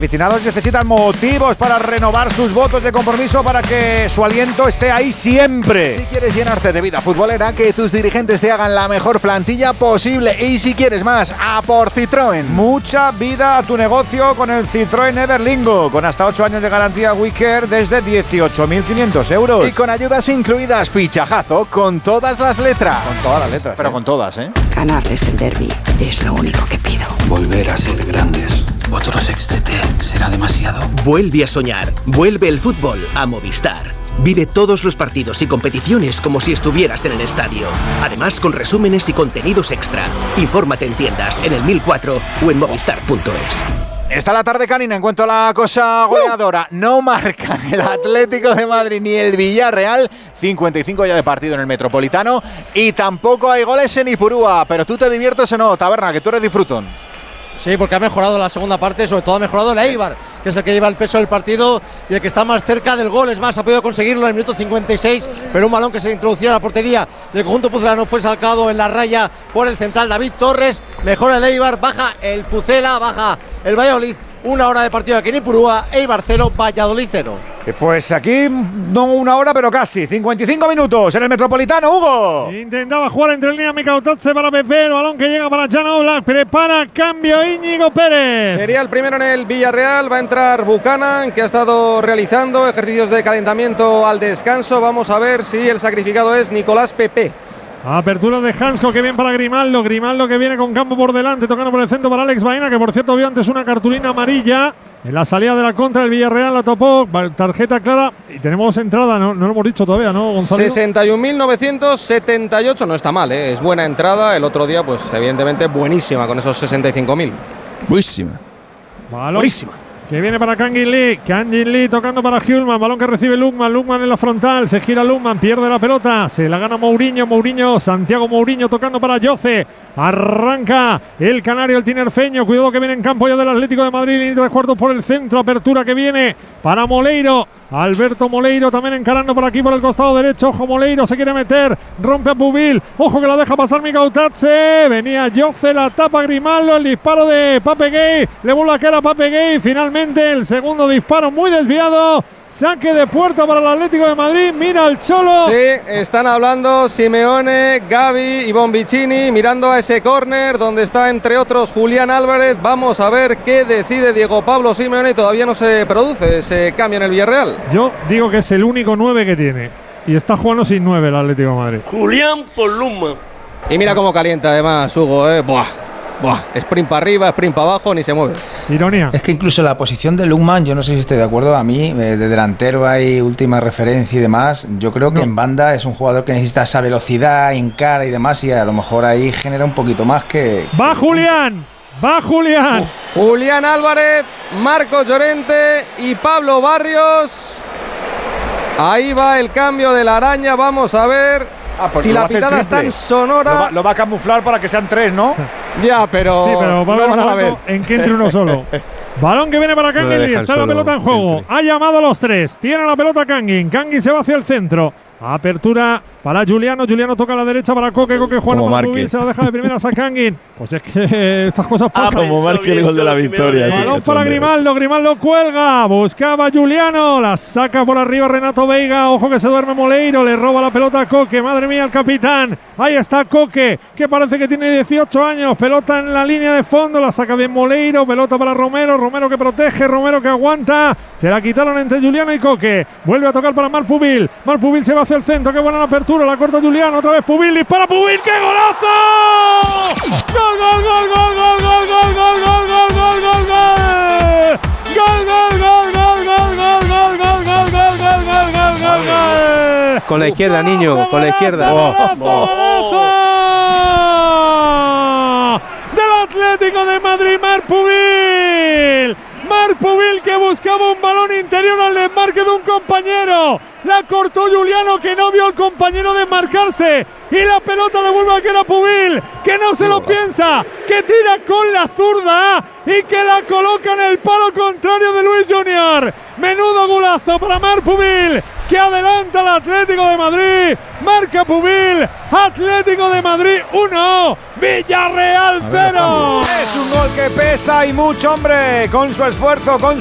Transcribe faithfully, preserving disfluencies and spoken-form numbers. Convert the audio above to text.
Aficionados necesitan motivos para renovar sus votos de compromiso para que su aliento esté ahí siempre. Si quieres llenarte de vida futbolera, que tus dirigentes te hagan la mejor plantilla posible. Y si quieres más, a por Citroën. Mucha vida a tu negocio con el Citroën Everlingo, con hasta ocho años de garantía WeCare desde dieciocho mil quinientos euros. Y con ayudas incluidas, fichajazo con todas las letras. Con todas las letras. Pero ¿eh? con todas, ¿eh? Ganarles el derbi es lo único que pido. Volver a ser grandes. Otro sextete será demasiado. Vuelve a soñar. Vuelve el fútbol a Movistar. Vive todos los partidos y competiciones como si estuvieras en el estadio. Además, con resúmenes y contenidos extra. Infórmate en tiendas, en el mil cuatro o en movistar punto es. Está la tarde canina en cuanto a la cosa goleadora. No marcan el Atlético de Madrid ni el Villarreal. cincuenta y cinco ya de partido en el Metropolitano. Y tampoco hay goles en Ipurúa. Pero tú te diviertes o no, Taberna, que tú eres disfrutón. Sí, porque ha mejorado la segunda parte, sobre todo ha mejorado el Eibar, que es el que lleva el peso del partido y el que está más cerca del gol. Es más, ha podido conseguirlo en el minuto cincuenta y seis, pero un balón que se introducía a la portería del conjunto pucelano fue sacado en la raya por el central David Torres. Mejora el Eibar, baja el Pucela, baja el Valladolid. Una hora de partido aquí en Ipurúa, Eibar cero, Valladolid cero. Pues aquí no una hora, pero casi. cincuenta y cinco minutos en el Metropolitano, Hugo. Intentaba jugar entre líneas Mikautatze para Pepe. El balón que llega para Jan Oblak. Prepara cambio Íñigo Pérez. Sería el primero en el Villarreal. Va a entrar Buchanan, que ha estado realizando ejercicios de calentamiento al descanso. Vamos a ver si el sacrificado es Nicolás Pepe. Apertura de Hansko, que bien para Grimaldo. Grimaldo que viene con campo por delante, tocando por el centro para Alex Baena, que por cierto vio antes una cartulina amarilla en la salida de la contra. El Villarreal la topó, tarjeta clara. Y tenemos entrada, no, no lo hemos dicho todavía, ¿no, Gonzalo? sesenta y un mil novecientos setenta y ocho, no está mal, ¿eh? Es buena entrada. El otro día, pues evidentemente buenísima con esos sesenta y cinco mil. Buenísima. Balón Buenísima. Que viene para Kangin Lee, Kangin Lee tocando para Hjulman, balón que recibe Lukman, Lukman en la frontal, se gira Lukman, pierde la pelota, se la gana Mourinho, Mourinho, Santiago Mourinho tocando para Yoce, arranca el canario, el tinerfeño, cuidado que viene en campo ya del Atlético de Madrid, y tres cuartos por el centro, apertura que viene para Moleiro, Alberto Moleiro también encarando por aquí por el costado derecho, ojo Moleiro, se quiere meter, rompe a Pubil, ojo que la deja pasar Mikautatze, venía Yoce, la tapa Grimaldo, el disparo de Pape Gay, le vuelve a caer a Pape Gay, finalmente el segundo disparo muy desviado, saque de puerta para el Atlético de Madrid, mira al Cholo. Sí, están hablando Simeone, Gavi y Bombicini, mirando a ese córner donde está entre otros Julián Álvarez. Vamos a ver qué decide Diego Pablo Simeone, todavía no se produce ese cambio en el Villarreal. Yo digo que es el único nueve que tiene y está jugando sin nueve el Atlético de Madrid. Julián Poluma. Y mira cómo calienta además Hugo, eh. Buah. Buah, sprint para arriba, sprint para abajo, ni se mueve. Ironía. Es que incluso la posición de Lukman, yo no sé si estoy de acuerdo, a mí, de delantero hay última referencia y demás. Yo creo que no. En banda es un jugador que necesita esa velocidad, encara y demás, y a lo mejor ahí genera un poquito más que. ¡Va Julián! ¡Va Julián! Uf. Julián Álvarez, Marcos Llorente y Pablo Barrios. Ahí va el cambio de la araña, vamos a ver. Ah, si la pitada es tan sonora. Lo va, lo va a camuflar para que sean tres, ¿no? Ya, pero. Sí, pero va no a ver en que entre uno solo. Balón que viene para Kangin Lee. Está la pelota en juego. Ha llamado a los tres. Tiene la pelota Kangin. Kangin se va hacia el centro. Apertura para Juliano. Juliano toca a la derecha para Coque. Coque juega para Rubín. Se la deja de primeras a Kangin. Pues es que estas cosas pasan. Ah, como marque el gol de la victoria. Balón sí, para Grimaldo. Grimaldo cuelga. Buscaba a Juliano. La saca por arriba Renato Veiga. Ojo que se duerme Moleiro. Le roba la pelota a Coque. Madre mía, el capitán. Ahí está Coque, que parece que tiene dieciocho años. Pelota en la línea de fondo. La saca bien Moleiro. Pelota para Romero. Romero que protege. Romero que aguanta. Se la quitaron entre Juliano y Coque. Vuelve a tocar para Marc Pubil. Marc Pubil se va hacia el centro. Qué buena la apertura. La corta Juliano. Otra vez Pubil. Dispara Pubil. ¡Qué golazo! ¡Gol, gol, gol, gol, gol, gol, gol, gol, gol, gol, gol, gol, gol! ¡Gol, gol, gol, gol, gol, gol, gol, gol, gol, gol, gol, gol, gol, gol, gol! Con la izquierda, niño, con la izquierda. Del Atlético de Madrid, Marc Pubil. Marc Pubil que buscaba un balón interior al desmarque de un compañero. La cortó Juliano, que no vio al compañero desmarcarse. Y la pelota le vuelve a caer a Pubil, que no se lo piensa, que tira con la zurda y que la coloca en el palo contrario de Luis Junior. Menudo golazo para Marc Pubil, que adelanta el Atlético de Madrid. Marca Pubil, Atlético de Madrid uno, Villarreal cero. Es un gol que pesa y mucho, hombre, con su esfuerzo, con